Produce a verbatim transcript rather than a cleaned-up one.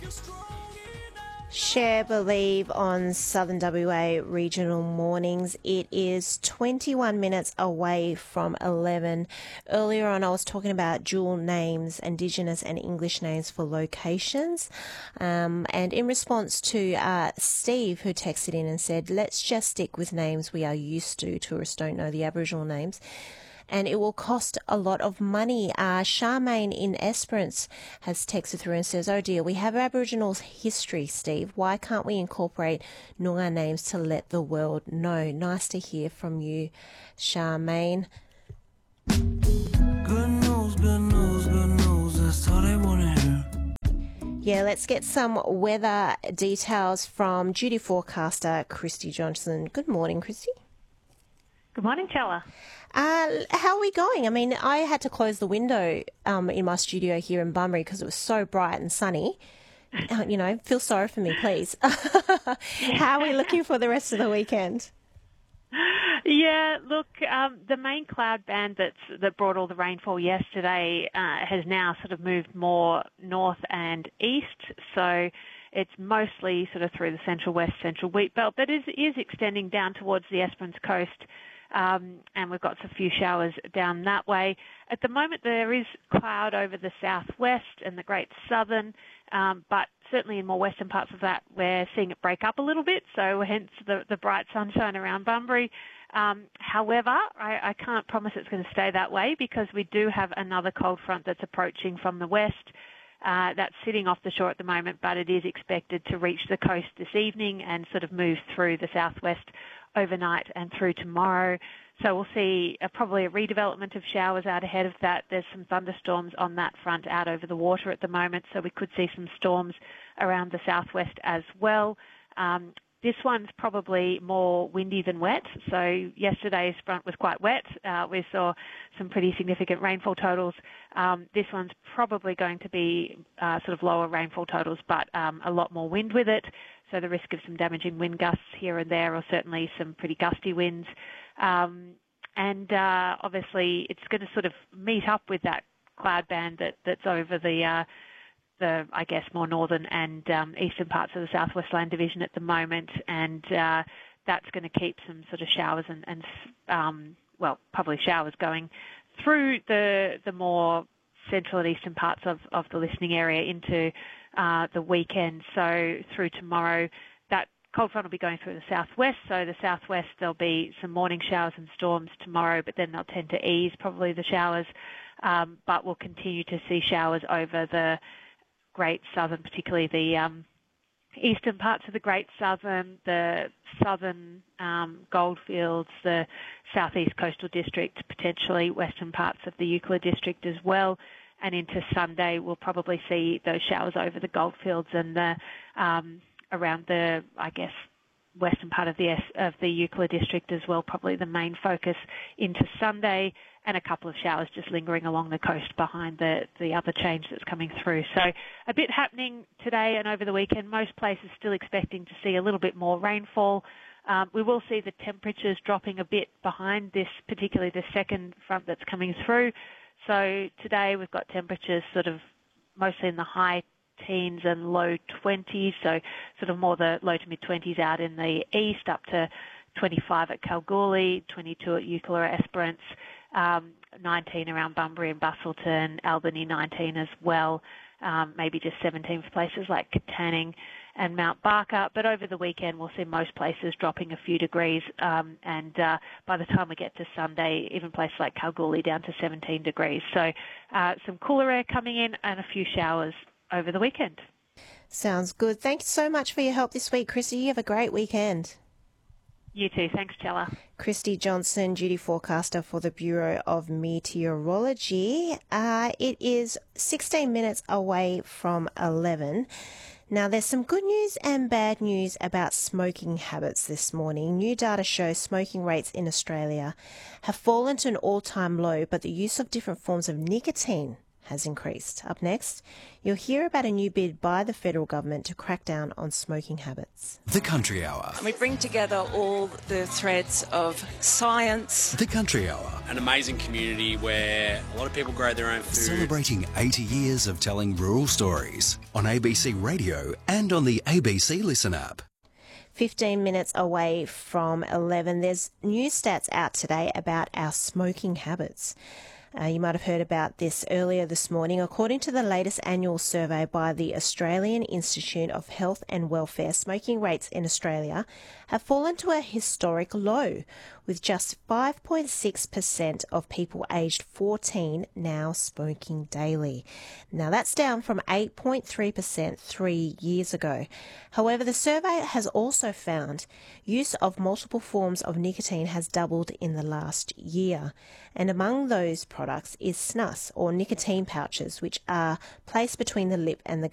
Share Believe on Southern W A Regional Mornings. It is twenty-one minutes away from eleven. Earlier on, I was talking about dual names, Indigenous and English names for locations. Um, and in response to uh, Steve, who texted in and said, let's just stick with names we are used to. Tourists don't know the Aboriginal names. And it will cost a lot of money. Uh, Charmaine in Esperance has texted through and says, oh dear, we have Aboriginal history, Steve. Why can't we incorporate Noongar names to let the world know? Nice to hear from you, Charmaine. Good news, good news, good news. That's all they want to hear. Yeah, let's get some weather details from duty forecaster Christy Johnson. Good morning, Christy. Good morning, Chella. Uh, how are we going? I mean, I had to close the window um, in my studio here in Bunbury because it was so bright and sunny. Uh, you know, feel sorry for me, please. How are we looking for the rest of the weekend? Yeah, look, um, the main cloud band that's, that brought all the rainfall yesterday uh, has now sort of moved more north and east. So it's mostly sort of through the central west, central wheat belt, but is is extending down towards the Esperance coast. Um, and we've got a few showers down that way. At the moment, there is cloud over the southwest and the Great Southern, um, but certainly in more western parts of that, we're seeing it break up a little bit, so hence the, the bright sunshine around Bunbury. Um, however, I, I can't promise it's going to stay that way because we do have another cold front that's approaching from the west. Uh, that's sitting off the shore at the moment, but it is expected to reach the coast this evening and sort of move through the southwest overnight and through tomorrow. So we'll see a, probably a redevelopment of showers out ahead of that. There's some thunderstorms on that front out over the water at the moment, so we could see some storms around the southwest as well. Um, This one's probably more windy than wet. So yesterday's front was quite wet. Uh, we saw some pretty significant rainfall totals. Um, this one's probably going to be uh, sort of lower rainfall totals, but um, a lot more wind with it. So the risk of some damaging wind gusts here and there, or certainly some pretty gusty winds. Um, and uh, obviously it's going to sort of meet up with that cloud band that, that's over the uh, the, I guess, more northern and um, eastern parts of the Southwest Land Division at the moment, and uh, that's going to keep some sort of showers and, and um, well, probably showers going through the the more central and eastern parts of, of the listening area into uh, the weekend. So through tomorrow, that cold front will be going through the southwest. So the southwest, there'll be some morning showers and storms tomorrow, but then they'll tend to ease, probably the showers, um, but we'll continue to see showers over the Great Southern, particularly the um, eastern parts of the Great Southern, the southern um, goldfields, the southeast coastal district, potentially western parts of the Euclid district as well. And into Sunday, we'll probably see those showers over the goldfields and the um, around the, I guess, western part of the of the Euclid district as well, probably the main focus into Sunday, and a couple of showers just lingering along the coast behind the, the other change that's coming through. So a bit happening today and over the weekend. Most places still expecting to see a little bit more rainfall. Um, we will see the temperatures dropping a bit behind this, particularly the second front that's coming through. So today we've got temperatures sort of mostly in the high teens and low twenties, so sort of more the low to mid-twenties out in the east, up to twenty-five at Kalgoorlie, twenty-two at Eucla, Esperance, um, nineteen around Bunbury and Busselton, Albany nineteen as well, um, maybe just seventeen for places like Katanning and Mount Barker. But over the weekend, we'll see most places dropping a few degrees, um, and uh, by the time we get to Sunday, even places like Kalgoorlie down to seventeen degrees. So uh, some cooler air coming in and a few showers over the weekend. Sounds good. Thanks so much for your help this week, Christy. You have a great weekend. You too. Thanks, Chella. Christy Johnson, duty forecaster for the Bureau of Meteorology. Uh, it is sixteen minutes away from eleven. Now, there's some good news and bad news about smoking habits this morning. New data shows smoking rates in Australia have fallen to an all-time low, but the use of different forms of nicotine has increased. Up next, you'll hear about a new bid by the federal government to crack down on smoking habits. The Country Hour. We bring together all the threads of science. The Country Hour. An amazing community where a lot of people grow their own food. Celebrating eighty years of telling rural stories on A B C Radio and on the A B C Listen app. fifteen minutes away from eleven, there's new stats out today about our smoking habits. Uh, you might have heard about this earlier this morning. According to the latest annual survey by the Australian Institute of Health and Welfare, smoking rates in Australia have fallen to a historic low, with just five point six percent of people aged fourteen now smoking daily. Now that's down from eight point three percent three years ago. However, the survey has also found use of multiple forms of nicotine has doubled in the last year. And among those products is snus, or nicotine pouches, which are placed between the lip and the